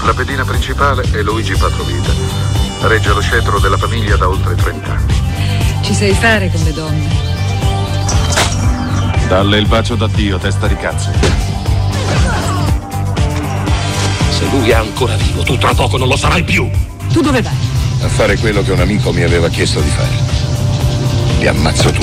La pedina principale è Luigi Patrovita. Regge lo scettro della famiglia da oltre 30 anni. Ci sai fare con le donne. Dalle il bacio d'addio, testa di cazzo. Se lui è ancora vivo, tu tra poco non lo sarai più. Tu dove vai? A fare quello che un amico mi aveva chiesto di fare. Li ammazzo tutti.